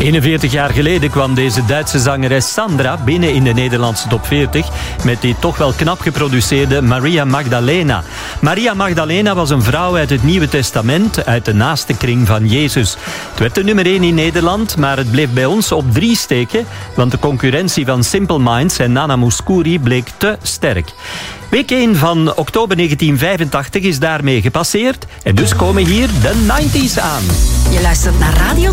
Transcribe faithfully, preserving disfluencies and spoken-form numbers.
eenenveertig jaar geleden kwam deze Duitse zangeres Sandra binnen in de Nederlandse top veertig met die toch wel knap geproduceerde Maria Magdalena. Maria Magdalena was een vrouw uit het Nieuwe Testament, uit de naaste kring van Jezus. Het werd de nummer één in Nederland, maar het bleef bij ons op drie steken, want de concurrentie van Simple Minds en Nana Mouskouri bleek te sterk. Week één van oktober negentien vijfentachtig is daarmee gepasseerd en dus komen hier de negentiger aan. Je luistert naar Radio